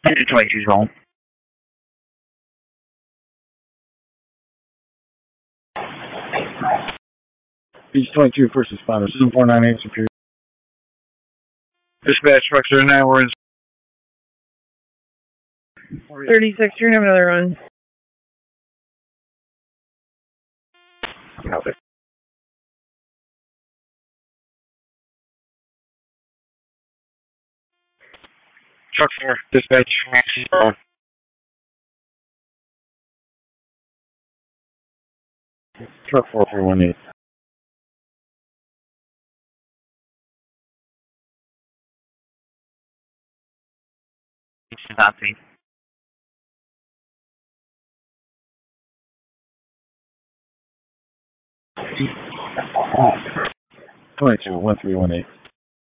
22's wrong. Beach 22, first responder, 7498 Superior. Dispatch, trucks are now, we're in. 36, you're gonna have another run. Copy. Truck 4, dispatch, Truck 4418. Nazi. Oh. 22, 1318.